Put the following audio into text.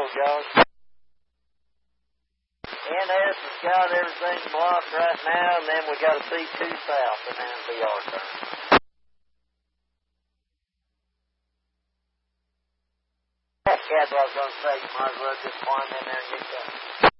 Josh. NS has got everything blocked right now, and then we got a C2 south, and then it'll be our turn. That's what I was going to say. You might as well just climb in there and get that.